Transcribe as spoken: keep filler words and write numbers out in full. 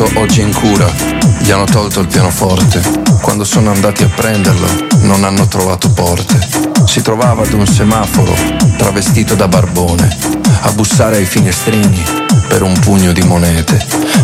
amico oggi è in cura, gli hanno tolto il pianoforte. Quando sono andati a prenderlo non hanno trovato porte. Si trovava ad un semaforo, travestito da barbone, a bussare ai finestrini per un pugno di monete.